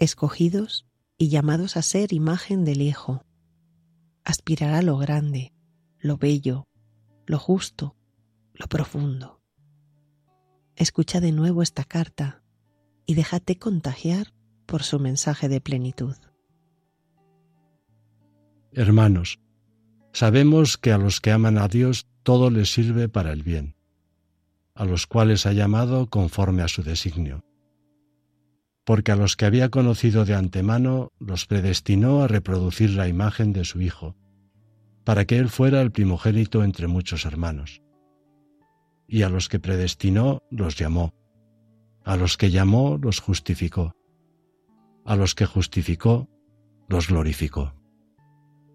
escogidos y llamados a ser imagen del Hijo. Aspirar a lo grande, lo bello, lo justo, lo profundo. Escucha de nuevo esta carta y déjate contagiar por su mensaje de plenitud. Hermanos, sabemos que a los que aman a Dios todo les sirve para el bien, a los cuales ha llamado conforme a su designio. Porque a los que había conocido de antemano los predestinó a reproducir la imagen de su Hijo, para que Él fuera el primogénito entre muchos hermanos. Y a los que predestinó los llamó, a los que llamó los justificó, a los que justificó los glorificó.